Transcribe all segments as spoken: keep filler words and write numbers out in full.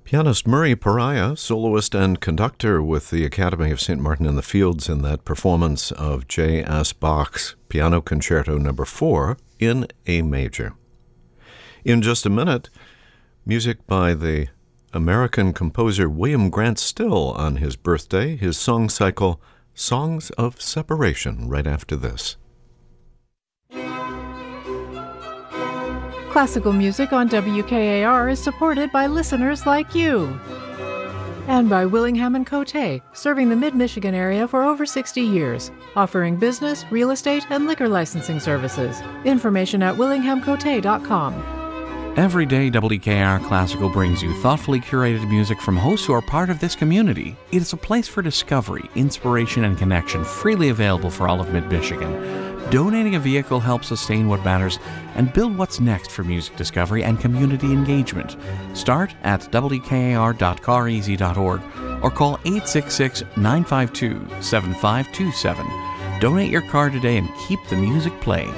Pianist Murray Pariah, soloist and conductor with the Academy of Saint Martin in the Fields in that performance of J S. Bach's Piano Concerto Number four in A major. In just a minute, music by the American composer William Grant Still on his birthday, his song cycle, Songs of Separation, right after this. Classical music on W K A R is supported by listeners like you. And by Willingham and Cote, serving the Mid-Michigan area for over sixty years, offering business, real estate, and liquor licensing services. Information at willingham cote dot com. Every day, W K A R Classical brings you thoughtfully curated music from hosts who are part of this community. It is a place for discovery, inspiration, and connection, freely available for all of Mid-Michigan. Donating a vehicle helps sustain what matters and build what's next for music discovery and community engagement. Start at w k a r dot car easy dot org or call eight six six, nine five two, seven five two seven. Donate your car today and keep the music playing.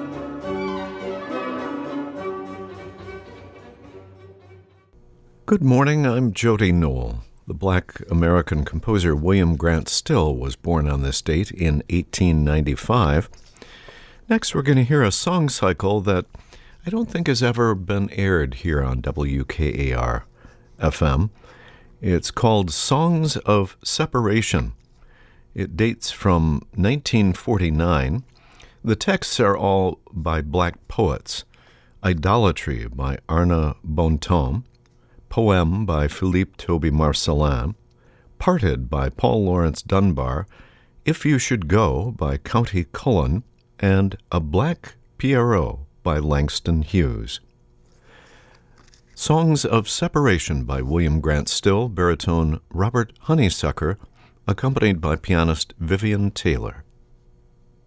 Good morning, I'm Jody Knoll. The Black American composer William Grant Still was born on this date in eighteen ninety-five. Next, we're going to hear a song cycle that I don't think has ever been aired here on W K A R F M. It's called Songs of Separation. It dates from nineteen forty-nine. The texts are all by black poets. Idolatry by Arna Bontemps. Poem by Philippe Toby Marcelin, Parted by Paul Laurence Dunbar, If You Should Go by County Cullen, and A Black Pierrot by Langston Hughes. Songs of Separation by William Grant Still, baritone Robert Honeysucker, accompanied by pianist Vivian Taylor.